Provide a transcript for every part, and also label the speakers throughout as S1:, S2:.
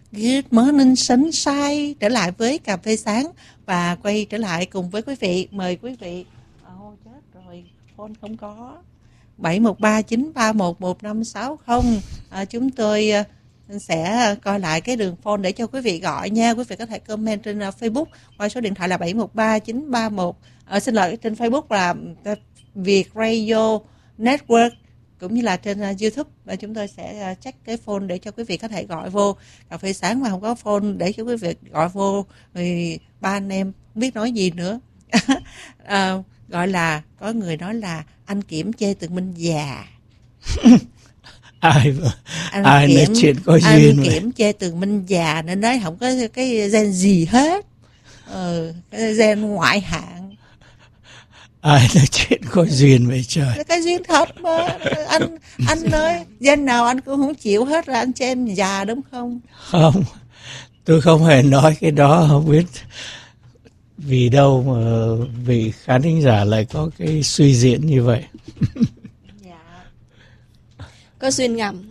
S1: Good morning sunshine. Trở lại với cà phê sáng và quay trở lại cùng với quý vị. Mời quý vị. Chết rồi, phone không có. 713-931-1560. Chúng tôi sẽ coi lại cái đường phone để cho quý vị gọi nha. Quý vị có thể comment trên Facebook qua số điện thoại là 713-931. Xin lỗi, trên Facebook là Việt Radio Network, cũng như là trên YouTube, và chúng tôi sẽ check cái phone để cho quý vị có thể gọi vô cà phê sáng mà không có phone để cho quý vị gọi vô thì ba anh em không biết nói gì nữa. Gọi là có người nói là anh Kiểm chê Tường Minh già.
S2: ai nói chuyện có duyên
S1: anh Kiểm chê Tường Minh già nên nói không có cái gen gì hết, cái gen ngoại hạng.
S2: Ai nói chuyện có duyên vậy trời.
S1: Cái duyên thật mà. Anh ơi, gen nào anh cũng không chịu hết, là anh chê em già đúng không?
S2: Không, tôi không hề nói cái đó, không biết vì đâu mà vị khán thính giả lại có cái suy diễn như vậy.
S3: Dạ. Có duyên ngầm.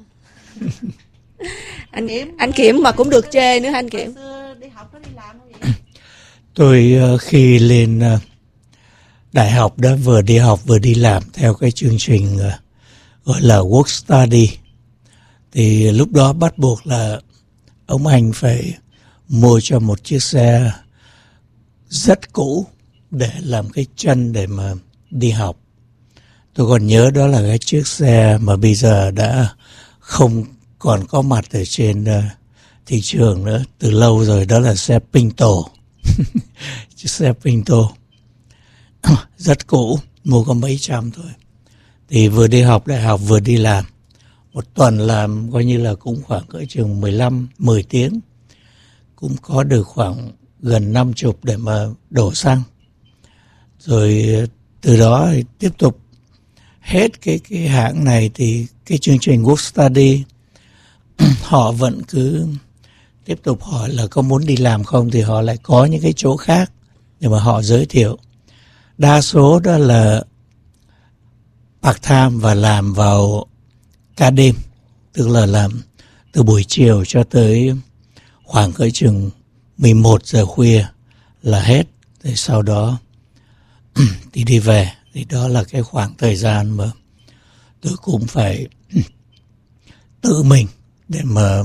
S3: Anh Kiểm mà cũng được chê nữa anh Kiểm.
S1: Đi học có đi làm không vậy?
S2: Tôi khi lên đại học đó, vừa đi học vừa đi làm theo cái chương trình gọi là work study, thì lúc đó bắt buộc là ông anh phải mua cho một chiếc xe rất cũ để làm cái chân để mà đi học. Tôi còn nhớ đó là cái chiếc xe mà bây giờ đã không còn có mặt ở trên thị trường nữa, từ lâu rồi, đó là xe Pinto. Chiếc xe Pinto rất cũ, mua có mấy trăm thôi. Thì vừa đi học đại học vừa đi làm, một tuần làm coi như là cũng khoảng cỡ chừng 15-10 tiếng, cũng có được khoảng gần 50 để mà đổ xăng. Rồi từ đó thì tiếp tục hết cái hãng này thì cái chương trình work study họ vẫn cứ tiếp tục hỏi là có muốn đi làm không, thì họ lại có những cái chỗ khác để mà họ giới thiệu. Đa số đó là part time và làm vào ca đêm, tức là làm từ buổi chiều cho tới khoảng cỡ chừng 11 giờ khuya là hết. Thì sau đó thì đi về. Thì đó là cái khoảng thời gian mà tôi cũng phải tự mình để mà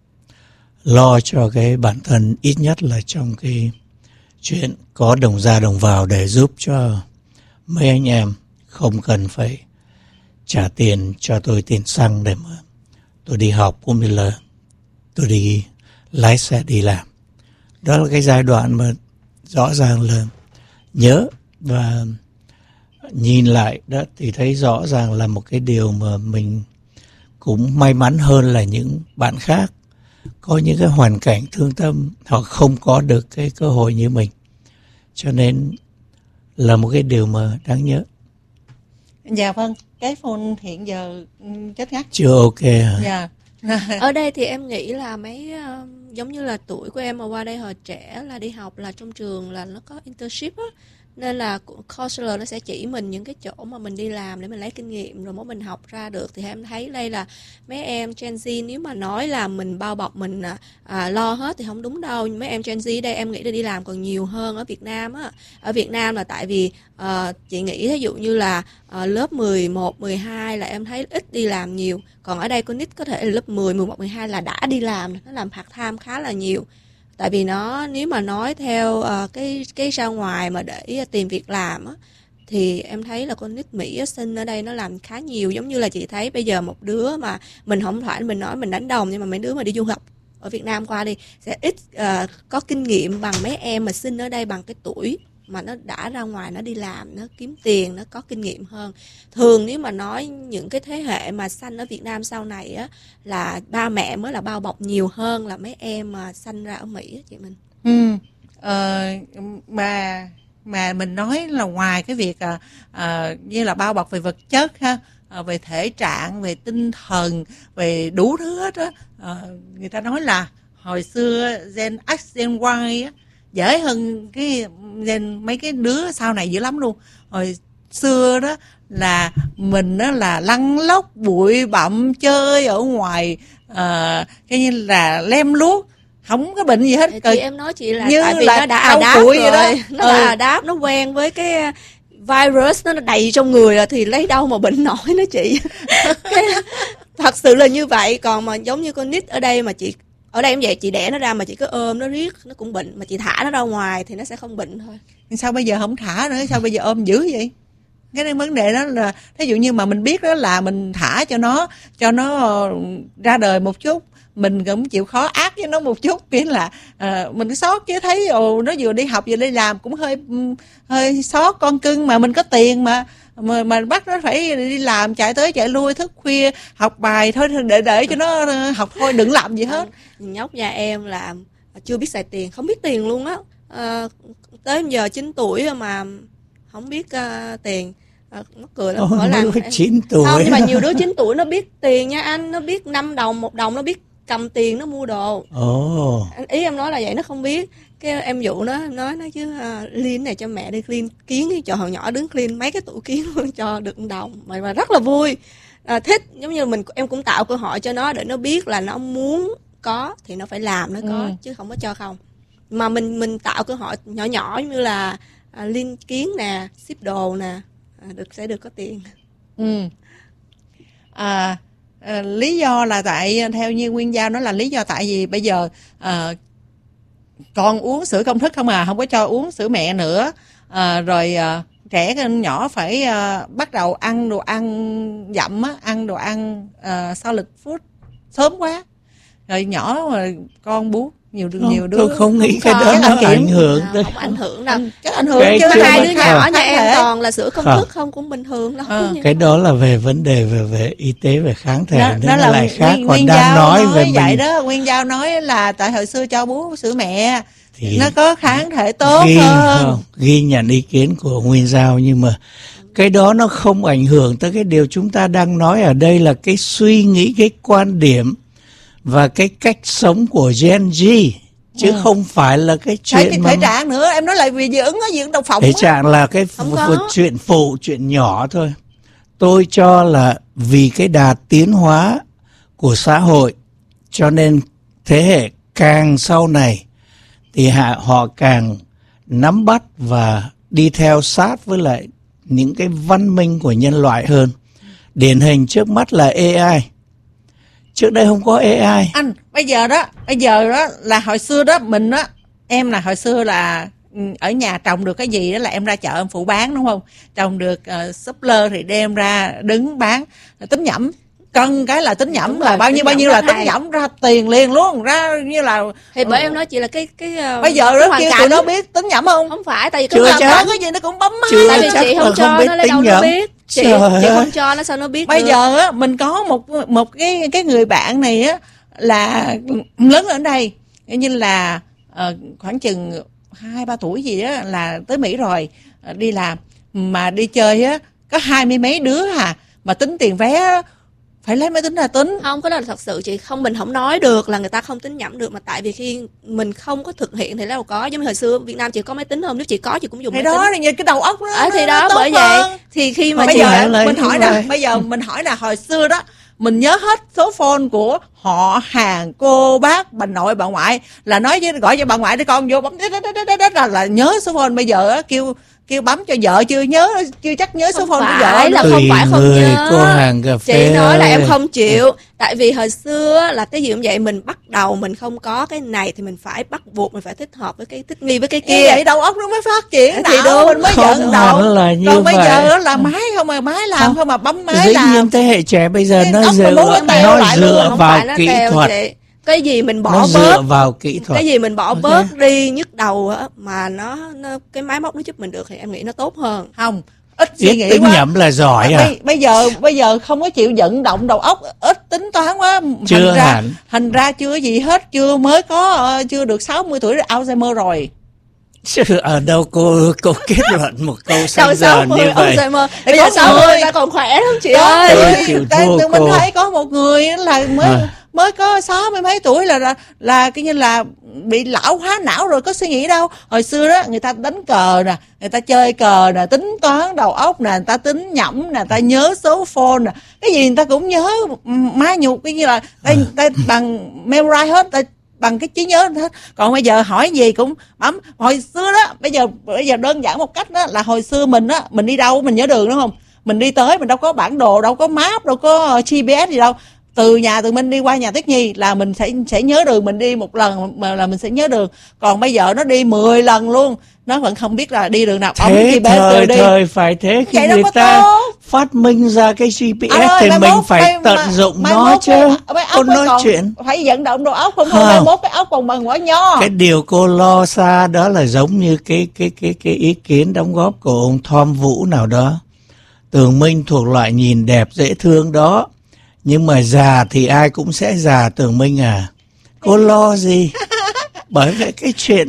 S2: lo cho cái bản thân, ít nhất là trong cái chuyện có đồng ra đồng vào, để giúp cho mấy anh em không cần phải trả tiền cho tôi tiền xăng để mà tôi đi học, cũng như là tôi đi lái xe đi làm. Đó là cái giai đoạn mà rõ ràng là nhớ, và nhìn lại đó thì thấy rõ ràng là một cái điều mà mình cũng may mắn hơn là những bạn khác có những cái hoàn cảnh thương tâm, họ không có được cái cơ hội như mình, cho nên là một cái điều mà đáng nhớ.
S1: Dạ vâng, cái phone hiện giờ chết ngắt.
S2: Chưa ok hả?
S1: Dạ.
S3: Ở đây thì em nghĩ là mấy giống như là tuổi của em mà qua đây hồi trẻ là đi học là trong trường là nó có internship á, nên là counselor nó sẽ chỉ mình những cái chỗ mà mình đi làm để mình lấy kinh nghiệm rồi mới mình học ra được. Thì em thấy đây là mấy em Gen Z nếu mà nói là mình bao bọc mình lo hết thì không đúng đâu. Mấy em Gen Z đây em nghĩ là đi làm còn nhiều hơn ở Việt Nam á. Ở Việt Nam là tại vì chị nghĩ ví dụ như là lớp 11, 12 là em thấy ít đi làm nhiều. Còn ở đây con nít có thể là lớp 10, 11, 12 là đã đi làm, nó làm part time khá là nhiều. Tại vì nó nếu mà nói theo cái ra ngoài mà để tìm việc làm á, thì em thấy là con nít Mỹ sinh ở đây nó làm khá nhiều. Giống như là chị thấy bây giờ một đứa mà mình không phải mình nói mình đánh đồng, nhưng mà mấy đứa mà đi du học ở Việt Nam qua đi sẽ ít có kinh nghiệm bằng mấy em mà sinh ở đây bằng cái tuổi mà nó đã ra ngoài nó đi làm, nó kiếm tiền, nó có kinh nghiệm hơn. Thường nếu mà nói những cái thế hệ mà sanh ở Việt Nam sau này á, là ba mẹ mới là bao bọc nhiều hơn là mấy em mà sanh ra ở Mỹ á chị Minh.
S1: Mà mình nói là ngoài cái việc như là bao bọc về vật chất ha, về thể trạng, về tinh thần, về đủ thứ hết á, người ta nói là hồi xưa Gen X, Gen Y á dễ hơn cái gen mấy cái đứa sau này dữ lắm luôn. Hồi xưa đó là mình đó là lăn lóc bụi bặm chơi ở ngoài, cái như là lem luốc, không có bệnh gì hết.
S3: Thì em nói chị là
S1: như
S3: tại vì
S1: là
S3: nó đã adapt
S1: rồi
S3: rồi
S1: đó.
S3: nó đã adapt, nó quen với cái virus, nó đầy trong người rồi thì lấy đâu mà bệnh nổi nó chị. Thật sự là như vậy. Còn mà giống như con nít ở đây mà chị, ở đây cũng vậy, chị đẻ nó ra mà chị cứ ôm nó riết nó cũng bệnh, mà chị thả nó ra ngoài thì nó sẽ không bệnh thôi.
S1: Sao bây giờ không thả nữa, sao bây giờ ôm dữ vậy? Cái vấn đề đó là ví dụ như mà mình biết đó là mình thả cho nó ra đời một chút, mình cũng chịu khó ác với nó một chút, nghĩa là mình sót chứ, thấy nó vừa đi học vừa đi làm cũng hơi sót con cưng, mà mình có tiền mà bắt nó phải đi làm, chạy tới chạy lui, thức khuya học bài thôi, để cho nó học thôi, đừng làm gì hết.
S3: Nhóc nhà em là chưa biết xài tiền, không biết tiền luôn á. Tới giờ 9 tuổi mà không biết tiền. Mắc cười lắm. Mỗi lần
S2: 9 tuổi.
S3: Không, nhưng mà nhiều đứa 9 tuổi nó biết tiền nha anh, nó biết 5 đồng, 1 đồng, nó biết cầm tiền nó mua đồ. Ý em nói là vậy, nó không biết. Cái em dụ nó nói chứ clean này cho mẹ đi, clean kiến đi, cho hồi nhỏ đứng clean mấy cái tủ kiến luôn cho được 1 đồng, mà rất là vui. Thích, giống như em cũng tạo cơ hội cho nó để nó biết là nó muốn có thì nó phải làm nó có, chứ không có cho không. Mà mình tạo cơ hội nhỏ nhỏ như là clean kiến nè, ship đồ nè, sẽ được có tiền.
S1: Lý do là tại, theo như Nguyên Giao nói là lý do tại vì bây giờ con uống sữa công thức không không có cho uống sữa mẹ nữa, rồi trẻ nhỏ phải bắt đầu ăn đồ ăn dặm á, ăn đồ ăn solid food sớm quá, rồi nhỏ mà con bú nhiều đứa.
S2: Tôi không nghĩ cái đó nó ảnh hưởng tới.
S3: Không ảnh hưởng đâu.
S1: Chắc ảnh hưởng chứ.
S3: Hai đứa nhỏ nhà em toàn là sữa công thức không, cũng bình thường đâu.
S2: Cái đó là về vấn đề về y tế, về kháng thể,
S1: nó là
S2: lại khác.
S1: Nguyên Giao nói về vậy mình đó. Nguyên Giao nói là tại hồi xưa cho bú sữa mẹ thì nó có kháng thể tốt hơn.
S2: Ghi nhận ý kiến của Nguyên Giao, nhưng mà cái đó nó không ảnh hưởng tới cái điều chúng ta đang nói ở đây, là cái suy nghĩ, cái quan điểm và cái cách sống của Gen Z, chứ không phải là cái chuyện
S1: thể trạng nữa. Em nói lại vì dị ứng á, dị ứng độc phẩm.
S2: Thể trạng là cái chuyện phụ, chuyện nhỏ thôi. Tôi cho là vì cái đà tiến hóa của xã hội, cho nên thế hệ càng sau này thì họ càng nắm bắt và đi theo sát với lại những cái văn minh của nhân loại hơn. Điển hình trước mắt là AI. Trước đây không có AI.
S1: Anh, bây giờ đó là hồi xưa đó, mình đó, em là hồi xưa là ở nhà trồng được cái gì đó là em ra chợ em phụ bán, đúng không? Trồng được súp lơ thì đem ra đứng bán, tính nhẩm. Cần cái là tính nhẩm là bao nhiêu là tính nhẩm ra tiền liền luôn, ra như là.
S3: Thì bởi em nói chị là cái
S1: bây giờ đó kêu tụi nó biết tính nhẩm không?
S3: Không phải, tại vì
S1: cái hoàn cảnh cái gì nó cũng bấm máy.
S3: Tại vì chị không cho nó lấy đâu nó biết. Chị không cho nó sao nó biết.
S1: Bây giờ á, mình có một cái người bạn này á là lớn ở đây, như là khoảng chừng 2-3 tuổi gì đó là tới Mỹ rồi, đi làm mà đi chơi á có 20 mấy đứa mà tính tiền vé phải lấy máy tính ra tính.
S3: Không, cái đó là thật sự chị không, mình không nói được là người ta không tính nhẩm được, mà tại vì khi mình không có thực hiện thì đâu có. Giống như hồi xưa Việt Nam chị có máy tính không, nếu chị có chị cũng dùng máy tính.
S1: Đó thì như cái đầu óc đó.
S3: Thì đó, bởi vậy thì khi mà
S1: bây giờ mình hỏi là hồi xưa đó mình nhớ hết số phone của họ hàng, cô bác, bà nội, bà ngoại, là nói với gọi cho bà ngoại để con vô bấm là nhớ số phone. Bây giờ kêu bấm cho vợ chưa chắc nhớ số phone của vợ.
S3: Là không phải không nhớ.
S2: Cô hàng cà phê
S3: chị nói là em không chịu. Tại vì hồi xưa là cái gì cũng vậy, mình bắt đầu mình không có cái này thì mình phải bắt buộc mình phải thích hợp với cái, thích nghi với cái kia.
S1: Vậy đầu óc nó mới phát triển,
S3: thì đúng,
S1: mình mới giận đầu.
S2: Còn
S1: bây giờ là máy không mà máy làm không mà bấm máy
S2: dĩ
S1: làm.
S2: nhiên thế hệ trẻ bây giờ nó dựa vào kỹ thuật.
S3: Cái gì mình bỏ bớt,
S2: dựa vào kỹ thuật.
S3: Cái gì mình bỏ bớt đi nhức đầu á, mà nó cái máy móc nó giúp mình được thì em nghĩ nó tốt hơn.
S1: Không, ít suy nghĩ
S2: tính
S1: quá.
S2: nhẩm là giỏi
S1: Bây giờ không có chịu vận động đầu óc, ít tính toán quá. Thành ra chưa gì hết, chưa được 60 tuổi Alzheimer rồi.
S2: Chứ ở đâu cô kết luận một câu sáng giờ như vậy.
S3: Bây giờ 60 ta còn khỏe lắm chị ơi.
S1: Mình thấy có một người là mới có 60 mấy tuổi là cái như là bị lão hóa não rồi, có suy nghĩ đâu. Hồi xưa đó người ta đánh cờ nè, người ta chơi cờ nè, tính toán đầu óc nè, người ta tính nhẩm nè, người ta nhớ số phone nè, cái gì người ta cũng nhớ, mai nhục cái như là ta bằng memorize hết, ta bằng cái trí nhớ hết. Còn bây giờ hỏi gì cũng bấm. Hồi xưa đó, bây giờ đơn giản một cách đó là hồi xưa mình á, mình đi đâu mình nhớ đường đúng không? Mình đi tới mình đâu có bản đồ, đâu có map, đâu có GPS gì đâu. Từ nhà Từ Minh đi qua nhà Tuyết Nhi là mình sẽ nhớ đường, mình đi một lần mà là mình sẽ nhớ đường. Còn bây giờ nó đi 10 lần luôn, nó vẫn không biết là đi đường nào.
S2: Thế thời phải thế, khi người ta phát minh ra cái GPS thì mình phải tận dụng nó chứ. Con nói chuyện
S1: phải vận động đầu óc, không thôi mai mốt cái óc còn bằng quả nho.
S2: Cái điều cô lo xa đó là giống như cái ý kiến đóng góp của ông Tom Vũ nào đó. Tường Minh thuộc loại nhìn đẹp dễ thương đó, nhưng mà già thì ai cũng sẽ già, Tường Minh à. Cô lo gì? Bởi vậy cái chuyện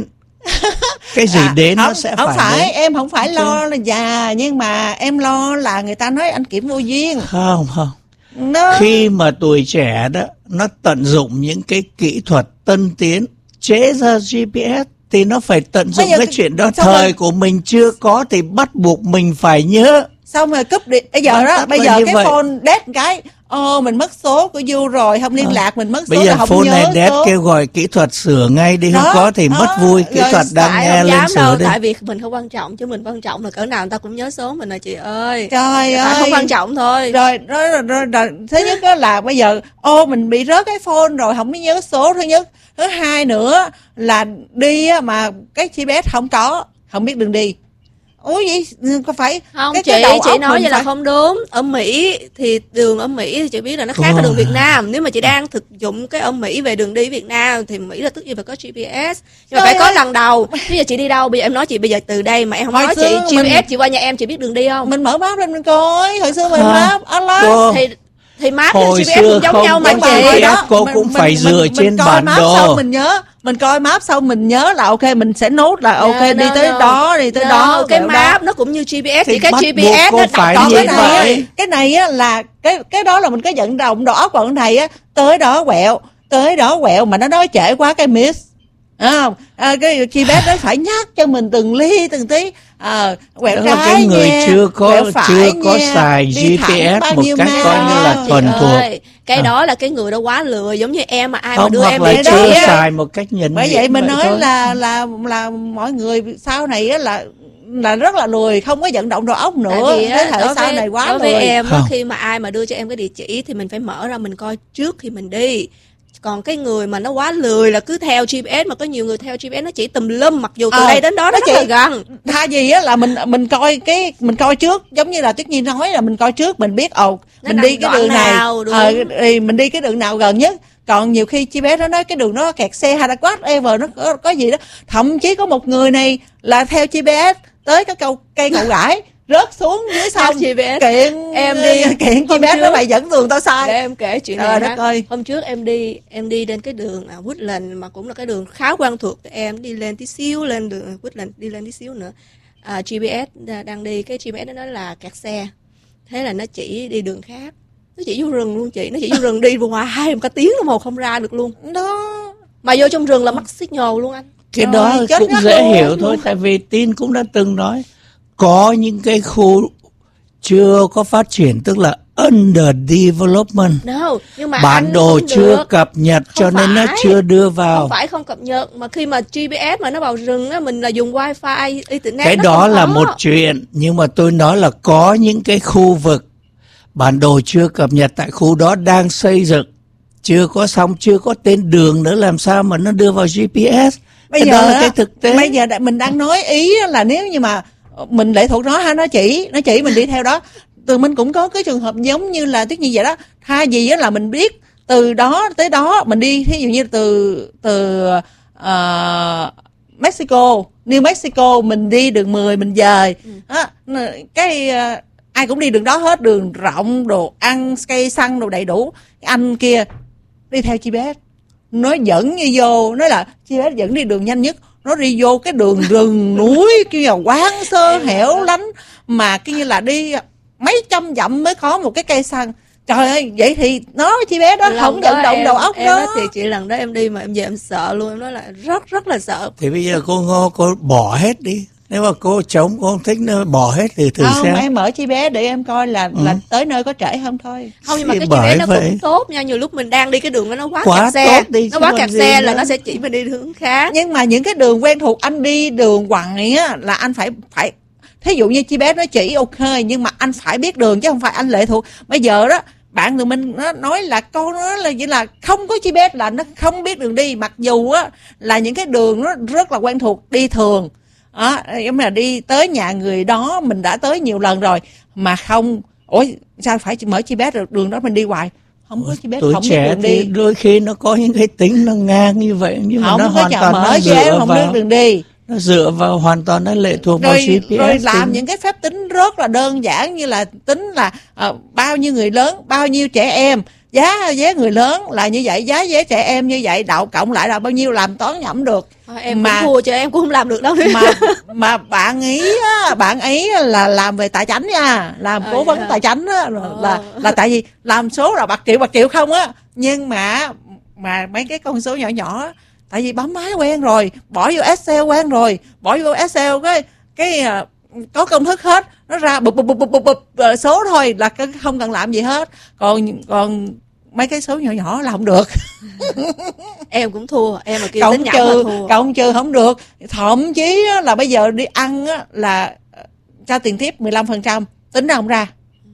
S2: cái gì đến nó sẽ phải đến.
S1: Em không phải lo là già, nhưng mà em lo là người ta nói anh Kiểm vô duyên.
S2: Không Khi mà tuổi trẻ đó nó tận dụng những cái kỹ thuật tân tiến chế ra GPS thì nó phải tận dụng cái chuyện đó. Thời của mình chưa có thì bắt buộc mình phải nhớ.
S1: Xong rồi cúp đi. Bây giờ cái vậy. Phone dead cái mình mất số của Du rồi, không liên lạc, mình mất số.
S2: Bây giờ
S1: không
S2: phone
S1: nhớ
S2: này dead
S1: số.
S2: kêu gọi kỹ thuật sửa ngay đi, không có thì mất vui. Kỹ thuật đang nghe lên sửa đi.
S3: Tại vì mình không quan trọng, chứ mình quan trọng là cỡ nào người ta cũng nhớ số mình à chị ơi.
S1: Trời ơi,
S3: không quan trọng thôi.
S1: Rồi thứ nhất đó là bây giờ mình bị rớt cái phone rồi không biết nhớ số, thứ nhất. Thứ hai nữa là đi mà cái GPS không biết đường đi. Ủa vậy có phải
S3: không? Chị nói vậy là không đúng. Ở Mỹ thì đường ở Mỹ thì chị biết là nó khác với đường Việt Nam. Nếu mà chị đang thực dụng cái ở Mỹ về đường đi Việt Nam thì Mỹ là tất nhiên phải có GPS, nhưng mà phải có lần đầu. Bây giờ chị đi đâu? Bây giờ em nói chị bây giờ từ đây mà em không nói chị GPS, chị qua nhà em chị biết đường đi không?
S1: Mình mở map lên mình coi. Hồi xưa mình map
S3: thì map với GPS cũng giống nhau mà chị.
S2: Cô cũng phải dựa trên bản đồ.
S1: Mình coi map xong mình nhớ là ok, mình sẽ nốt là ok đi tới đó.
S3: Cái map nó cũng như GPS, chỉ cái GPS nó
S2: phải
S3: như
S2: vậy.
S1: Cái này á là cái đó là mình có vận động đầu óc, còn này á tới đó quẹo mà nó nói trễ quá cái miss. Không, cái GPS nó phải nhắc cho mình từng ly từng tí. Quẹo trái
S2: cái người
S1: nha,
S2: chưa có xài
S1: GPS
S2: một cách coi như là thuần thuộc.
S3: Cái đó là cái người đó quá lừa, giống như em mà ai
S2: không,
S3: mà đưa em
S2: về chưa xài một cách nhận.
S1: Bởi vậy mình nói là mọi người sau này á là rất là lười, không có vận động đầu óc nữa. Thế thời sau này quá lười.
S3: Đối với em khi mà ai mà đưa cho em cái địa chỉ thì mình phải mở ra mình coi trước khi mình đi. Còn cái người mà nó quá lười là cứ theo GPS, mà có nhiều người theo GPS nó chỉ tùm lum, mặc dù từ đây đến đó nó rất là gần.
S1: Thay vì á là mình coi trước, giống như là Tuyết Nhi nói là mình coi trước, mình biết mình đi cái đường này, mình đi cái đường nào gần nhất. Còn nhiều khi GPS nó nói cái đường nó kẹt xe hay là whatever, nó có gì đó. Thậm chí có một người này là theo GPS tới cái cây cậu gãi, rớt xuống dưới sông kiện GPS nó mày dẫn đường tao sai.
S3: Để em kể chuyện này. Hôm trước em đi lên cái đường Woodland, mà cũng là cái đường khá quen thuộc của em, đi lên tí xíu, lên đường Woodland đi lên tí xíu nữa. GPS đang đi, cái GPS nó nói là kẹt xe, thế là nó chỉ đi đường khác, nó chỉ vô rừng luôn chị, nó chỉ vô rừng đi hoài một cả tiếng đồng hồ không ra được luôn đó, mà vô trong rừng là mất signal luôn anh.
S2: Cái đó cũng dễ hiểu thôi, tại vì Tin cũng đã từng nói có những cái khu chưa có phát triển, tức là under development.
S3: Nhưng mà
S2: bản đồ chưa cập nhật cho nên nó chưa đưa vào.
S3: Không phải không cập nhật, mà khi mà GPS mà nó vào rừng á, mình là dùng wifi internet.
S2: Cái đó là một chuyện, nhưng mà tôi nói là có những cái khu vực bản đồ chưa cập nhật, tại khu đó đang xây dựng, chưa có xong, chưa có tên đường nữa, làm sao mà nó đưa vào GPS. Bây giờ đó là cái thực tế.
S1: Bây giờ mình đang nói ý là nếu như mà mình lệ thuộc nó, nó chỉ mình đi theo đó. Từ mình cũng có cái trường hợp giống như là Tuyết Nhi vậy đó. Thay vì là mình biết từ đó tới đó mình đi, ví dụ như từ Mexico, New Mexico, mình đi đường 10 mình dời. Ai cũng đi đường đó hết, đường rộng, đồ ăn, cây xăng, đồ đầy đủ. Cái anh kia đi theo GPS, nó dẫn như vô, nói là GPS dẫn đi đường nhanh nhất. Nó đi vô cái đường rừng núi kia là quán sơ hẻo lánh, mà kia như là đi mấy trăm dặm mới có một cái cây xăng. Trời ơi, vậy thì nó chi bé đó không vận động đầu óc đó.
S3: Thì chị lần đó em đi mà em về em sợ luôn, em nói là rất là sợ.
S2: Thì bây giờ cô Ngô, cô bỏ hết đi, Nếu mà cô chống cô không thích nó bỏ hết từ từ
S1: không,
S2: xem.
S1: em mở chi bé để em coi là tới nơi có trễ không thôi.
S3: Không, nhưng mà
S2: Thì
S3: cái chi vé nó
S2: bởi
S3: cũng
S2: vậy.
S3: tốt nha. Nhiều lúc mình đang đi cái đường đó nó quá
S2: Quá
S3: kẹt xe,
S2: tốt đi,
S3: nó
S2: chứ
S3: quá
S2: còn
S3: kẹt
S2: gì
S3: xe là
S2: nữa.
S3: nó sẽ chỉ mình đi hướng khác.
S1: Nhưng mà những cái đường quen thuộc, anh đi đường quặng á là anh phải thí dụ như chi bé nó chỉ ok, nhưng mà anh phải biết đường chứ không phải anh lệ thuộc. Bây giờ đó bạn tụi mình nó nói là câu nó là vậy, là không có chi bé là nó không biết đường đi, mặc dù á là những cái đường nó rất là quen thuộc đi thường đó, giống là đi tới nhà người đó mình đã tới nhiều lần rồi mà không. Ủa sao phải mở chi bé được, đường đó mình đi hoài không có chi bé,
S2: Tuổi
S1: không biết
S2: trẻ
S1: đường
S2: thì
S1: đi.
S2: đôi khi nó có những cái tính nó ngang như vậy, nhưng mà
S1: Không
S2: nó
S1: có
S2: hoàn
S1: chợ
S2: toàn
S1: mở
S2: nó
S1: chi bé
S2: dựa
S1: không biết
S2: vào,
S1: đường đi.
S2: nó dựa vào hoàn toàn nó lệ thuộc vào GPS.
S1: Rồi làm những cái phép tính rất là đơn giản, như là tính là bao nhiêu người lớn bao nhiêu trẻ em, giá vé người lớn là như vậy, giá vé trẻ em như vậy, đậu cộng lại là bao nhiêu, làm toán nhẩm được.
S3: Em cũng thua chứ em cũng không làm được đâu.
S1: Mà bạn ý là làm về tài chánh nha, làm cố vấn tài chánh á, là tại vì làm số là bạc triệu không á, nhưng mà mấy cái con số nhỏ nhỏ, tại vì bấm máy quen rồi, bỏ vô Excel quen rồi, bỏ vô Excel cái có công thức hết, nó ra bụp số thôi, là không cần làm gì hết. Còn mấy cái số nhỏ nhỏ là không được.
S3: Em cũng thua, em mà kêu
S1: cộng
S3: tính nhẩm là thua.
S1: Cộng trừ không được. Thậm chí là bây giờ đi ăn là cho tiền tiếp 15%, tính ra không ra.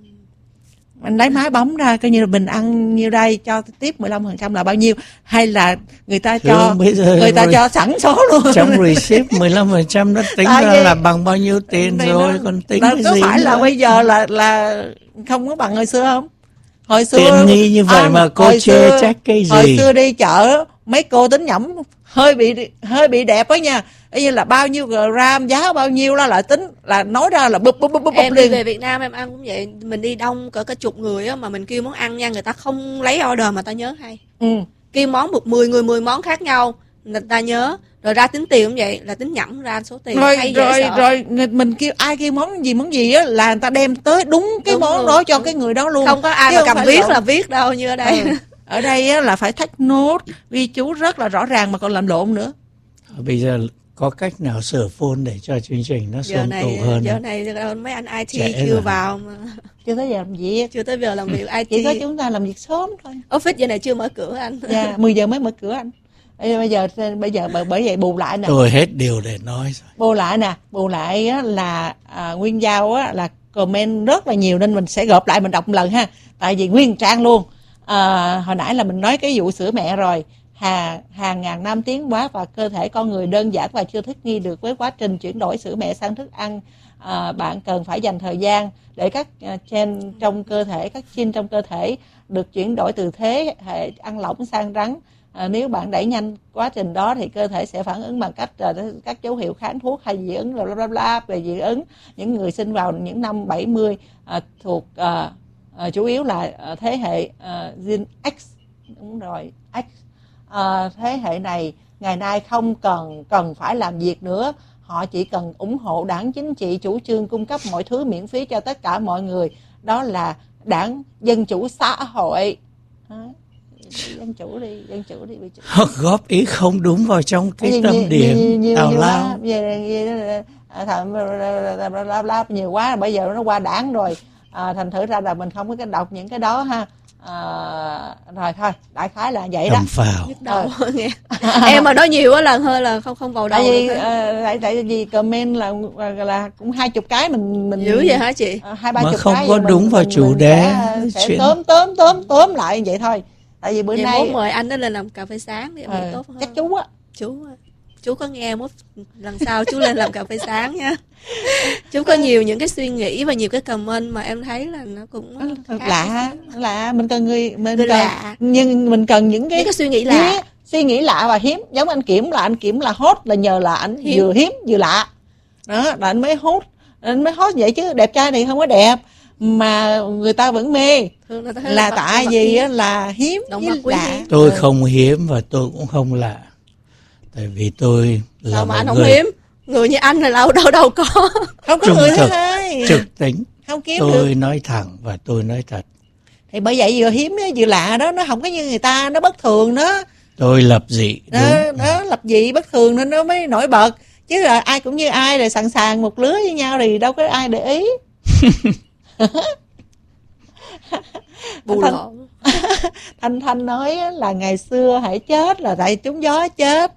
S1: Mình lấy máy bấm ra coi như là mình ăn nhiêu đây, cho tiếp 15% là bao nhiêu, hay là người ta cho sẵn số luôn.
S2: Trong receipt 15% nó tính ra là bằng bao nhiêu tiền rồi, còn tính cái
S1: có
S2: gì
S1: phải
S2: nữa.
S1: là bây giờ là không có bằng hồi xưa không? Hồi xưa
S2: tiện nghi như vậy mà cô chê trách cái gì?
S1: Hồi xưa đi chợ mấy cô tính nhẩm hơi bị đẹp đó nha, như là bao nhiêu gram, giá bao nhiêu đó, lại tính là nói ra là bụp
S3: em
S1: liền.
S3: đi về Việt Nam em ăn cũng vậy, mình đi đông cỡ cả chục người á, mà mình kêu món ăn nha, người ta không lấy order mà ta nhớ hay. Kêu món 10 người 10 món khác nhau người ta nhớ, rồi ra tính tiền cũng vậy, là tính nhẩm ra số tiền.
S1: Rồi mình kêu ai kêu món gì á là người ta đem tới đúng cái món đó cho cái người đó luôn,
S3: không có ai mà cầm viết là viết đâu như ở đây.
S1: Ở đây á là phải take note, ghi chú rất là rõ ràng mà còn làm lộn nữa.
S2: Bây giờ có cách nào sửa phone để cho chương trình nó xuân tụ hơn?
S3: Giờ này mấy anh IT chưa vào mà.
S1: Chưa tới giờ làm việc.
S3: Chưa tới giờ làm việc IT.
S1: Chỉ có chúng ta làm việc sớm thôi.
S3: Office giờ này chưa mở cửa anh.
S1: Dạ, 10 giờ mới mở cửa anh. Bây giờ bởi vậy bù lại nè.
S2: Tôi hết điều để nói rồi.
S1: Bù lại á, là Nguyên Giao á, là comment rất là nhiều nên mình sẽ gộp lại mình đọc một lần ha. Tại vì nguyên trang luôn. Hồi nãy là mình nói cái vụ sữa mẹ rồi. Hàng ngàn năm tiến hóa và cơ thể con người đơn giản và chưa thích nghi được với quá trình chuyển đổi sữa mẹ sang thức ăn. Bạn cần phải dành thời gian để các gen trong cơ thể, các gene trong cơ thể được chuyển đổi từ thế hệ ăn lỏng sang rắn. Nếu bạn đẩy nhanh quá trình đó thì cơ thể sẽ phản ứng bằng cách các dấu hiệu kháng thuốc hay dị ứng bla bla bla. Về dị ứng, những người sinh vào những năm 70 thuộc chủ yếu là thế hệ gen X, đúng rồi, X. Thế hệ này ngày nay không cần phải làm việc nữa, họ chỉ cần ủng hộ đảng chính trị chủ trương cung cấp mọi thứ miễn phí cho tất cả mọi người, đó là đảng Dân Chủ Xã Hội. Dân chủ đi.
S2: Họ góp ý không đúng vào trong cái tâm điểm tào lao.
S1: Nhiều quá, bây giờ nó qua đảng rồi, thành thử ra là mình không có cái đọc những cái đó ha. Rồi thôi, đại khái là vậy đó.
S2: Cầm phào.
S3: Đầu nghe. Em mà nói nhiều á là hơi là không vào đầu.
S1: Tại vì comment là cũng 20 cái mình
S3: dữ vậy hả chị?
S1: 20-30 cái
S2: không có đúng vào chủ đề.
S1: Chuyện tóm lại vậy thôi. Tại vì bữa
S3: vậy
S1: nay
S3: mốt mời anh đó lên làm cà phê sáng thì em nghĩ tốt hơn.
S1: Chắc chú á.
S3: Chú có nghe mốt lần sau chú lên làm cà phê sáng nha. Chú có nhiều những cái suy nghĩ và nhiều cái comment mà em thấy là nó cũng
S1: lạ. Mình cần nhưng mình cần những cái
S3: suy nghĩ lạ.
S1: Suy nghĩ lạ và hiếm. Giống anh Kiểm là hot là nhờ là anh vừa hiếm vừa lạ. Đó là anh mới hot vậy chứ đẹp trai này không có đẹp mà người ta vẫn mê. Là tại vì là hiếm với lạ.
S2: Tôi không hiếm và tôi cũng không lạ. Tại vì tôi là
S3: sao mà anh không hiếm? Người như anh là đâu có.
S1: Không có người thứ hai.
S2: Trực tính.
S1: Không kiếm
S2: tôi
S1: được.
S2: Nói thẳng và tôi nói thật.
S1: Thì bởi vậy vừa hiếm vừa lạ đó, nó không có như người ta, nó bất thường đó.
S2: Tôi lập dị.
S1: Đó lập dị bất thường nên nó mới nổi bật. chứ là ai cũng như ai, rồi sẵn sàng một lứa với nhau thì đâu có ai để ý.
S3: Bù lộn.
S1: Thanh nói là ngày xưa hãy chết là tại trúng gió chết.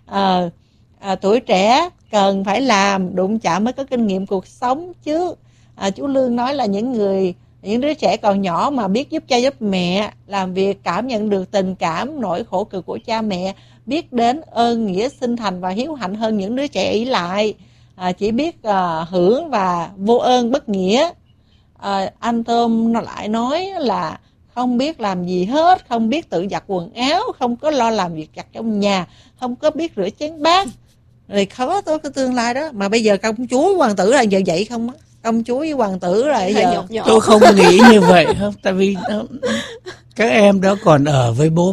S1: Tuổi trẻ cần phải làm, đụng chạm mới có kinh nghiệm cuộc sống chứ. Chú Lương nói là những đứa trẻ còn nhỏ mà biết giúp cha giúp mẹ, làm việc cảm nhận được tình cảm, nỗi khổ cực của cha mẹ, biết đến ơn nghĩa sinh thành và hiếu hạnh hơn những đứa trẻ ỷ lại, chỉ biết hưởng và vô ơn bất nghĩa. Anh Tôm nó lại nói là không biết làm gì hết, không biết tự giặt quần áo, không có lo làm việc giặt trong nhà, không có biết rửa chén bát, rồi khó tới cái tương lai đó. Mà bây giờ công chúa hoàng tử là giờ vậy không á? Công chúa với hoàng tử là giờ
S2: tôi không nghĩ như vậy không, tại vì các em đó còn ở với bố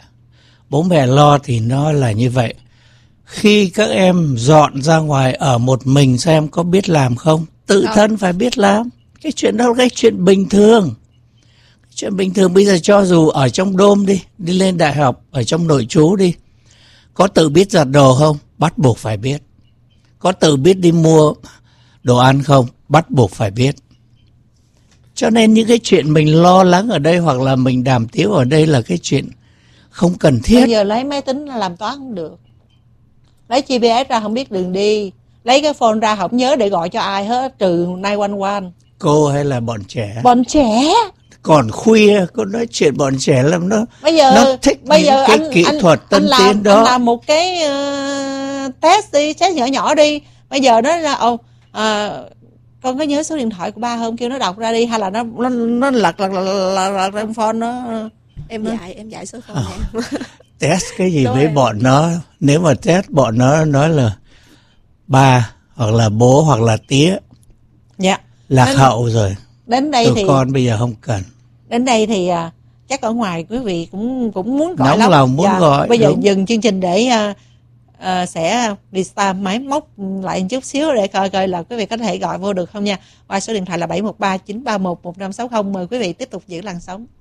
S2: mẹ lo thì nó là như vậy. Khi các em dọn ra ngoài ở một mình xem có biết làm không, tự thân phải biết làm. Cái chuyện đó là cái chuyện bình thường. Chuyện bình thường. Bây giờ cho dù ở trong đôm đi lên đại học, ở trong nội trú đi, có tự biết giặt đồ không? Bắt buộc phải biết. Có tự biết đi mua đồ ăn không? Bắt buộc phải biết. Cho nên những cái chuyện mình lo lắng ở đây hoặc là mình đàm tiếu ở đây là cái chuyện không cần thiết.
S1: Bây giờ lấy máy tính làm toán không được, lấy GPS ra không biết đường đi, lấy cái phone ra không nhớ để gọi cho ai hết, trừ 911.
S2: Cô hay là bọn trẻ?
S1: Bọn trẻ.
S2: Còn khuya, cô nói chuyện bọn trẻ lắm đó.
S1: Bây giờ
S2: nó thích những cái kỹ thuật tân tiến đó.
S1: Anh làm một cái test đi, test nhỏ đi. Bây giờ nó là con có nhớ số điện thoại của ba không? Kêu nó đọc ra đi, hay là nó lật trong phone nó.
S3: Em dạy số phone em.
S2: Test cái gì với bọn nó? Nếu mà test bọn nó nói là ba hoặc là bố hoặc là tía,
S1: dạ,
S2: lạc hậu rồi.
S1: Đến đây thì
S2: con bây giờ không cần.
S1: Đến đây thì chắc ở ngoài quý vị cũng muốn gọi
S2: nóng
S1: lắm.
S2: lòng muốn gọi.
S1: Bây giờ dừng chương trình để sẽ đi start máy móc lại một chút xíu để coi là quý vị có thể gọi vô được không nha. Qua số điện thoại là 713 931 1560. Mời quý vị tiếp tục giữ làn sóng.